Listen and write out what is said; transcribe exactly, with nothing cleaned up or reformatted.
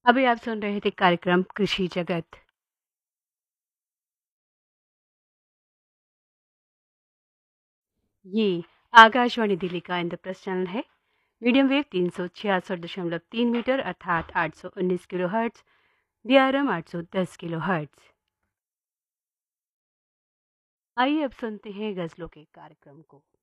अभी आप सुन रहे थे कार्यक्रम कृषि जगत। ये आकाशवाणी दिल्ली का इंद्रप्रस्थ चैनल है। मीडियम वेव तीन सौ छियासठ दशमलव तीन मीटर अर्थात आठ सौ उन्नीस किलो हर्ट्ज, डीआरएम आठ सौ दस किलो हर्ट्ज। आइए अब सुनते हैं गजलों के कार्यक्रम को।